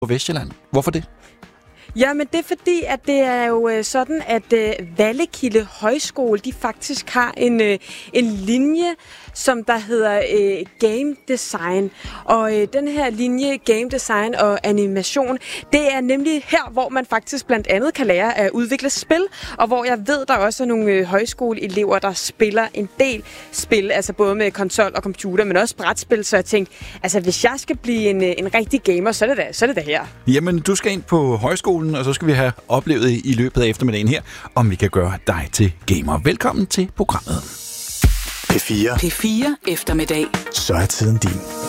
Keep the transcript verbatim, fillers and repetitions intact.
på Vestsjælland. Hvorfor det? Ja, men det er fordi, at det er jo sådan, at øh, Vallekilde Højskole, de faktisk har en, øh, en linje, som der hedder øh, Game Design. Og øh, den her linje, Game Design og Animation, det er nemlig her, hvor man faktisk blandt andet kan lære at udvikle spil, og hvor jeg ved, der også er nogle øh, højskoleelever, der spiller en del spil, altså både med konsol og computer, men også brætspil, så jeg tænkte, altså hvis jeg skal blive en, øh, en rigtig gamer, så er det da, så er det da her. Jamen, du skal ind på højskolen, og så skal vi have oplevet i løbet af eftermiddagen her, om vi kan gøre dig til gamer. Velkommen til programmet. P fire. P fire eftermiddag. Så er tiden din.